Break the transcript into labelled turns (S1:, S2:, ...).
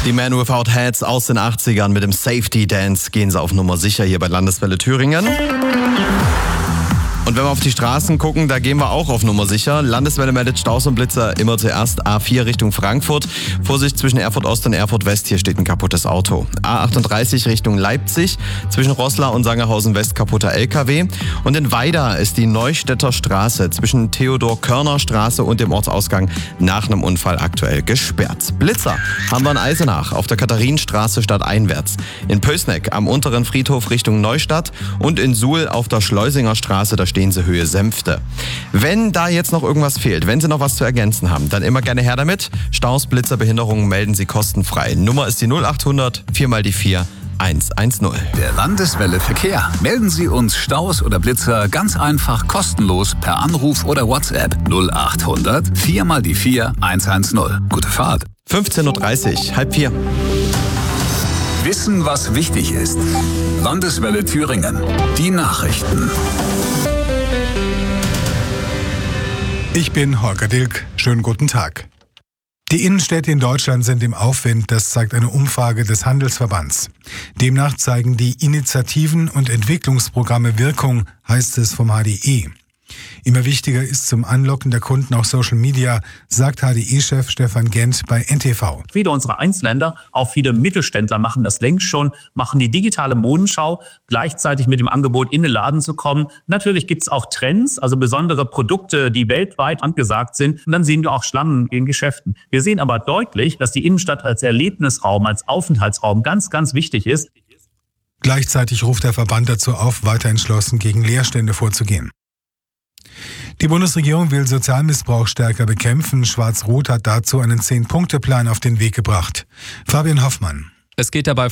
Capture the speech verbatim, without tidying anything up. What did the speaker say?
S1: Die Man Without Hats aus den achtzigern mit dem Safety Dance gehen sie auf Nummer sicher hier bei Landeswelle Thüringen. Und wenn wir auf die Straßen gucken, da gehen wir auch auf Nummer sicher. Landeswelle meldet Staus und Blitzer immer zuerst A vier Richtung Frankfurt. Vorsicht zwischen Erfurt Ost und Erfurt West, hier steht ein kaputtes Auto. A achtunddreißig Richtung Leipzig, zwischen Roßla und Sangerhausen West kaputter L K W. Und in Weida ist die Neustädter Straße zwischen Theodor-Körner-Straße und dem Ortsausgang nach einem Unfall aktuell gesperrt. Blitzer haben wir in Eisenach auf der Katharinenstraße stadteinwärts. In Pößneck am unteren Friedhof Richtung Neustadt und in Suhl auf der Schleusinger Straße, da steht Sie Höhe Senfte. Wenn da jetzt noch irgendwas fehlt, wenn Sie noch was zu ergänzen haben, dann immer gerne her damit. Staus, Blitzer, Behinderungen melden Sie kostenfrei. Nummer ist die null achthundert vier mal die vier eins eins null.
S2: Der Landeswelle Verkehr. Melden Sie uns Staus oder Blitzer ganz einfach kostenlos per Anruf oder WhatsApp null achthundert vier mal die vier eins eins null. Gute Fahrt.
S1: fünfzehn Uhr dreißig, halb vier.
S2: Wissen, was wichtig ist. Landeswelle Thüringen. Die Nachrichten.
S3: Ich bin Holger Dilk. Schönen guten Tag. Die Innenstädte in Deutschland sind im Aufwind, das zeigt eine Umfrage des Handelsverbands. Demnach zeigen die Initiativen und Entwicklungsprogramme Wirkung, heißt es vom H D E. Immer wichtiger ist zum Anlocken der Kunden auch Social Media, sagt H D E-Chef Stefan Gent bei N T V.
S4: Viele unserer Einzelhändler, auch viele Mittelständler machen das längst schon, machen die digitale Modenschau, gleichzeitig mit dem Angebot in den Laden zu kommen. Natürlich gibt es auch Trends, also besondere Produkte, die weltweit angesagt sind. Und dann sehen wir auch Schlangen in Geschäften. Wir sehen aber deutlich, dass die Innenstadt als Erlebnisraum, als Aufenthaltsraum ganz, ganz wichtig ist.
S3: Gleichzeitig ruft der Verband dazu auf, weiter entschlossen gegen Leerstände vorzugehen. Die Bundesregierung will Sozialmissbrauch stärker bekämpfen. Schwarz-Rot hat dazu einen Zehn-Punkte-Plan auf den Weg gebracht. Fabian Hoffmann.
S5: Es geht dabei